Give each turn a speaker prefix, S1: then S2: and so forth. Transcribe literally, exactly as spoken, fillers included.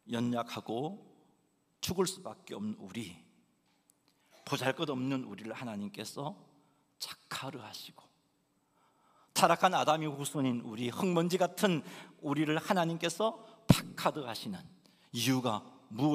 S1: 연약하고 죽을 수밖에 없는 우리, 보잘것없는 우리를 하나님께서 착하려 하시고, 타락한 아담이 후손인 우리, 흙먼지 같은 우리를 하나님께서 박하려 하시는 이유가